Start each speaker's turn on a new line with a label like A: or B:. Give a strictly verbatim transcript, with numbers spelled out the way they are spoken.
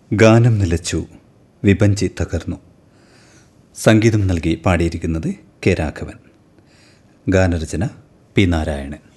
A: ഗാനം നിലച്ചു, വിപഞ്ചി തകർന്നു. സംഗീതം നൽകി പാടിയിരിക്കുന്നത് കെ രാഘവൻ. ഗാനരചന പി നാരായണൻ.